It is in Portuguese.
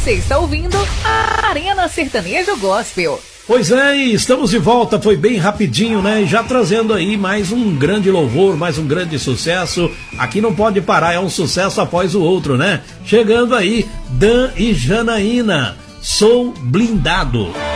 Você está ouvindo a Arena Sertanejo Gospel. Pois é, e estamos de volta, foi bem rapidinho, né? Já trazendo aí mais um grande louvor, mais um grande sucesso. Aqui não pode parar, é um sucesso após o outro, né? Chegando aí, Dan e Janaína, Sou Blindado.